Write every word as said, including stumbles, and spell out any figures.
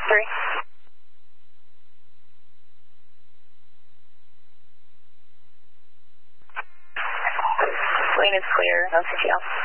three. Lane is clear, no C T L.